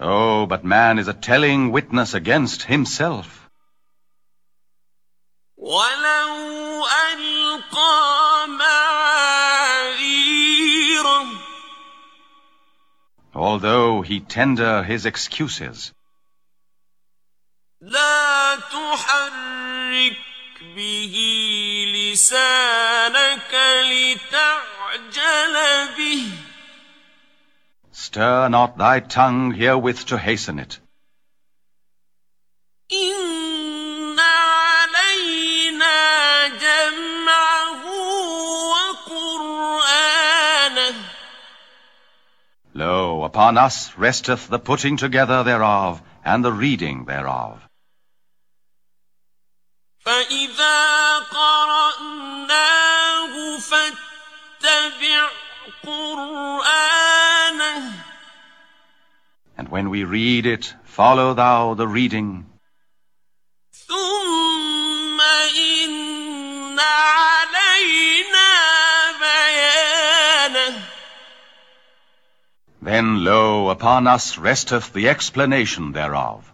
Oh, but man is a telling witness against himself. وَلَوْ أَلْقَى مَعَاذِيرَهُ, Although he tender his excuses. لَا تُحَرِّكْ بِهِ لِسَانَكَ لِتَعْجَلَ بِهِ, Stir not thy tongue herewith to hasten it. إِنَّ عَلَيْنَا جَمْعَهُ وَقُرْآنَهُ, Lo, upon us resteth the putting together thereof, and the reading thereof. فَإِذَا قَرَأْنَاهُ فَاتَّبِعْ قُرْآنَهُ, And when we read it, follow thou the reading. ثُمَّ إِنَّ عَلَيْنَا بَيَانَهُ, Then, lo, upon us resteth the explanation thereof.